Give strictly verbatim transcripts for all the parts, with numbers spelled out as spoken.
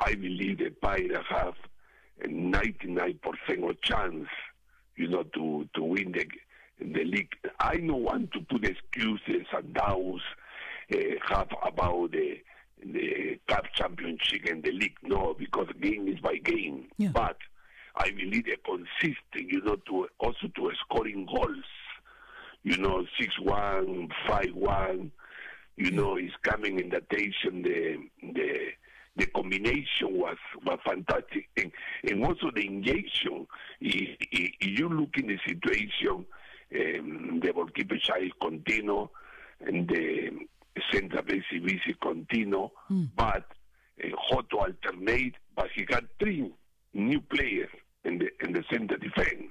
I believe the Pirates have a ninety-nine percent of chance, you know, to, to win the, the league. I don't want to put excuses and doubts uh, have about the the cup championship and the league. No, because game is by game. Yeah. But I believe they're consistent, you know, to also to scoring goals. You know, six one, five one, you yeah. know, is coming in the station. The the the combination was was fantastic, and, and also the injection. If, if you look in the situation, um, the goalkeeper is continuo, and the center base is continuo, mm. but uh, Joto alternate, but he got three new players in the in the center defense.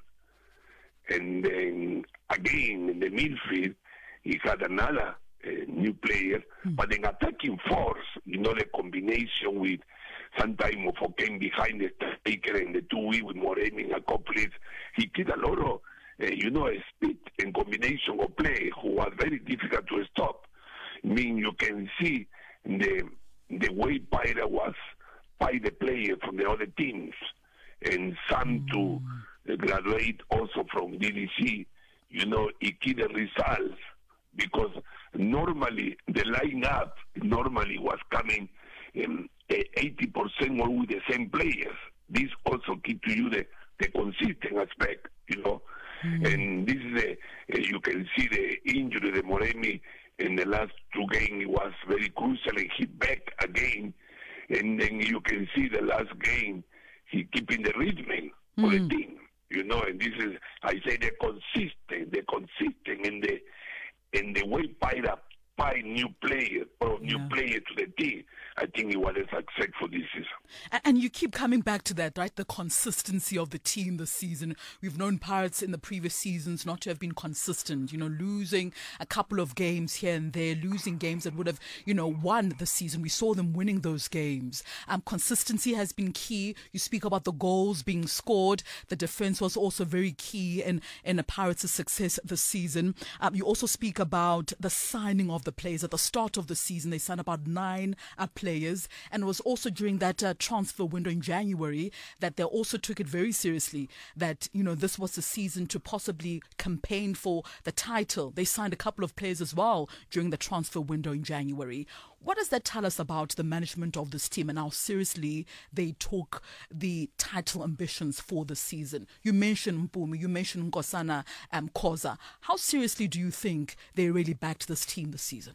And then again in the midfield, he had another uh, new player, mm. but in attacking force, you know, the combination with sometimes Mofoken behind the striker and the two we with Moremi and accomplice, he did a lot of, uh, you know, a speed and combination of play who was very difficult to stop. I mean, you can see the the way Pyra was by the player from the other teams, and some mm. to graduate also from D D C, you know, it key the results, because normally the lineup normally was coming um, eighty percent more with the same players. This also key to you the, the consistent aspect, you know. Mm-hmm. And this is a, you can see the injury, the Moremi in the last two games was very crucial, and he back again. And then you can see the last game, he keeping the rhythm mm-hmm. for the team. You know, and this is, I say, the consistent, the consistent in the in the way Pyra buy new players or new yeah. players to the team. I think it was a success for this season. And you keep coming back to that, right? The consistency of the team this season. We've known Pirates in the previous seasons not to have been consistent, you know, losing a couple of games here and there, losing games that would have, you know, won the season. We saw them winning those games. Um, consistency has been key. You speak about the goals being scored. The defense was also very key in, in the Pirates' success this season. Um, you also speak about the signing of the players. At the start of the season, they signed about nine uh, players, and it was also during that uh, transfer window in January that they also took it very seriously, that, you know, this was the season to possibly campaign for the title. They signed a couple of players as well during the transfer window in January. What does that tell us about the management of this team and how seriously they took the title ambitions for the season? You mentioned Mpumi, you mentioned Nkosana um, Khoza. How seriously do you think they really backed this team this season?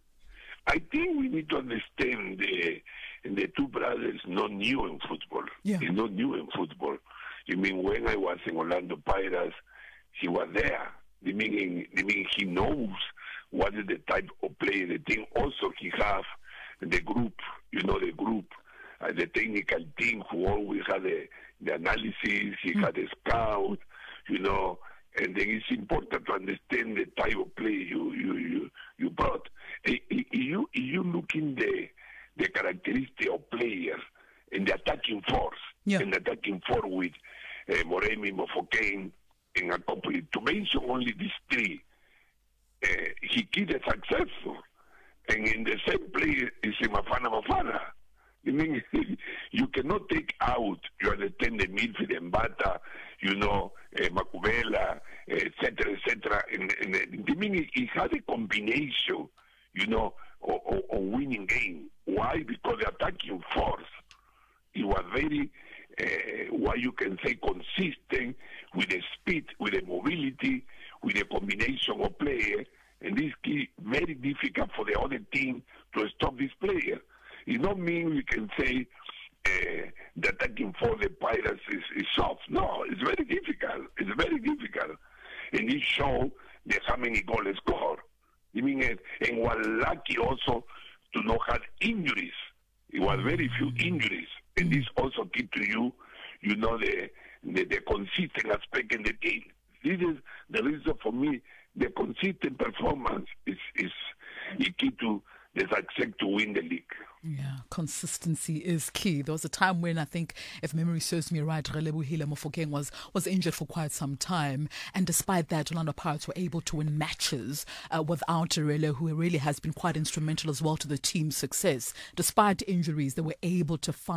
I think we need to understand the the two brothers not new in football. Yeah. He's not new in football. You mean when I was in Orlando Pirates, he was there. I mean, I mean he knows what is the type of player the team. Also, he have the group, you know, the group, uh, the technical team who always had the, the analysis. He mm. had the scout, you know. And then it's important to understand the type of play you you you, you brought. If you you look in the the characteristic of players in the attacking force, yeah. in the attacking force with uh, Moremi, Mofoken, and a couple. To mention only these three, uh, he kept it successful. And in the same play is Mafana Mafana. I mean, you cannot take out, you understand, the midfield and Bata, you know, uh, Makubela, et cetera, et cetera. And, and, I mean, he had a combination, you know, of, of, of winning game. Why? Because the attacking force, it was very, uh, what you can say, consistent with the speed, with the mobility, with the combination of players. And this is very difficult for the other team to stop this player. It don't mean we can say uh, the attacking for the Pirates is, is soft. No, it's very difficult. It's very difficult. And it shows that how many goals scored. I mean, and was lucky also to not have injuries. It was very few injuries. And this also keep to you, you know, the, the, the consistent aspect in the team. This is the reason for me, the consistent performance is, is, is key to the success to win the league. Yeah, consistency is key. There was a time when I think, if memory serves me right, Relebohile Mofokeng was, was injured for quite some time. And despite that, Orlando Pirates were able to win matches uh, without Rele, who really has been quite instrumental as well to the team's success. Despite injuries, they were able to find